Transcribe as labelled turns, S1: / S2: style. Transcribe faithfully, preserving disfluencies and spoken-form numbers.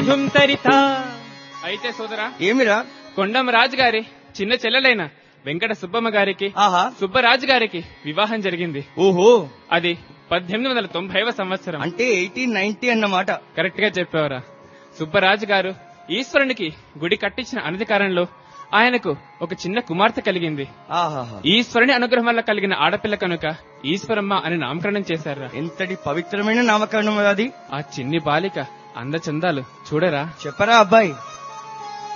S1: ధుమ్ తరిత. అయితే సోదరా,
S2: ఏమిరా?
S1: కొండమ రాజు గారి చిన్న చెల్లెలైన వెంకట సుబ్బమ్మ గారికి
S2: ఆహా,
S1: సుబ్బరాజు గారికి వివాహం జరిగింది.
S2: ఓహో,
S1: అది పద్దెనిమిది వందల తొంభైవ సంవత్సరం.
S2: అంటే ఎయిటీన్ నైన్టీ అన్నమాట.
S1: కరెక్ట్ గా చెప్పావరా. సుబ్బరాజు గారు ఈశ్వరునికి గుడి కట్టించిన అనధికారంలో ఆయనకు ఒక చిన్న కుమార్తె కలిగింది.
S2: ఆహాహా,
S1: ఈశ్వరుని అనుగ్రహం వల్ల కలిగిన ఆడపిల్ల కనుక ఈశ్వరమ్మ అని నామకరణం చేశారా.
S2: ఎంతటి పవిత్రమైన నామకరణం అది.
S1: ఆ చిన్ని బాలిక అందచందాలు చూడరా.
S2: చెప్పరా అబ్బాయి.